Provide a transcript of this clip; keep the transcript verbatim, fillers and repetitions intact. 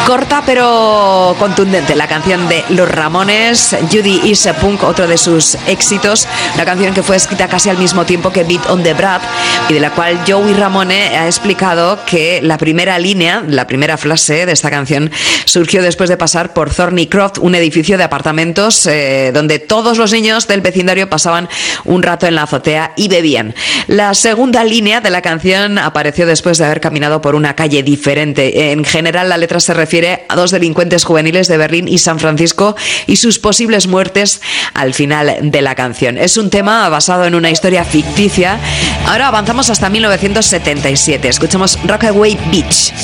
Corta pero contundente la canción de Los Ramones, Judy is a Punk, otro de sus éxitos, una canción que fue escrita casi al mismo tiempo que Beat on the Brat y de la cual Joey Ramone ha explicado que la primera línea, la primera frase de esta canción surgió después de pasar por Thornycroft, un edificio de apartamentos eh, donde todos los niños del vecindario pasaban un rato en la azotea y bebían. La segunda línea de la canción apareció después de haber caminado por una calle diferente. En general, la letra se refiere a dos delincuentes juveniles de Berlín y San Francisco y sus posibles muertes al final de la canción. Es un tema basado en una historia ficticia. Ahora avanzamos hasta mil novecientos setenta y siete. Escuchamos Rockaway Beach.